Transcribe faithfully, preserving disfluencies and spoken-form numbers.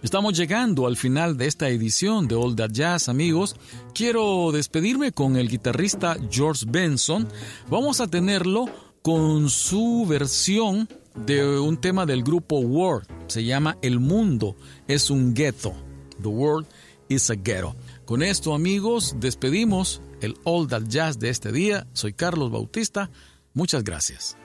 Estamos llegando al final de esta edición de All That Jazz, amigos. Quiero despedirme con el guitarrista George Benson. Vamos a tenerlo con su versión de un tema del grupo World. Se llama El Mundo es un Ghetto. The World is a Ghetto. Con esto, amigos, despedimos el All That Jazz de este día. Soy Carlos Bautista. Muchas gracias.